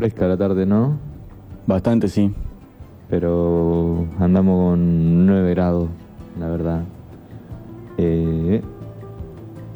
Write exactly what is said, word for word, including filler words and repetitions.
fresca la tarde, ¿no? Bastante, sí. Pero andamos con nueve grados, la verdad. Eh,